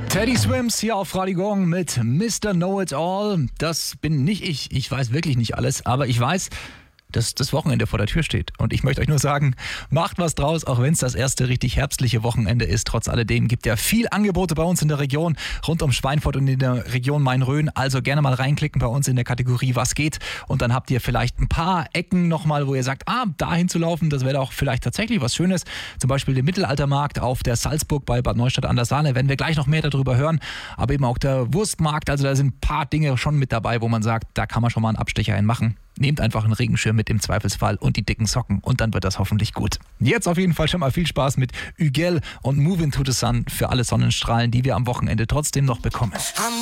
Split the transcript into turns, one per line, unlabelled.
Teddy Swims hier auf Radio Gong mit Mr. Know-It-All. Das bin nicht ich. Ich weiß wirklich nicht alles, aber ich weiß, dass das Wochenende vor der Tür steht. Und ich möchte euch nur sagen, macht was draus, auch wenn es das erste richtig herbstliche Wochenende ist. Trotz alledem gibt ja viel Angebote bei uns in der Region, rund um Schweinfurt und in der Region Main-Rhön. Also gerne mal reinklicken bei uns in der Kategorie Was geht? Und dann habt ihr vielleicht ein paar Ecken nochmal, wo ihr sagt, dahin zu laufen, das wäre doch vielleicht tatsächlich was Schönes. Zum Beispiel der Mittelaltermarkt auf der Salzburg bei Bad Neustadt an der Saale. Werden wir gleich noch mehr darüber hören. Aber eben auch der Wurstmarkt. Also da sind ein paar Dinge schon mit dabei, wo man sagt, da kann man schon mal einen Abstecher hinmachen. Nehmt einfach einen Regenschirm mit im Zweifelsfall und die dicken Socken und dann wird das hoffentlich gut. Jetzt auf jeden Fall schon mal viel Spaß mit Hügel und Move Into the Sun für alle Sonnenstrahlen, die wir am Wochenende trotzdem noch bekommen.